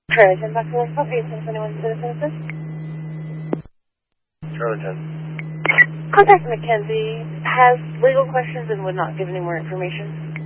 Charlie 10, back to 1 stop, 821 Citizen. Charlie 10. Contact Mackenzie, has legal questions and would not give any more information.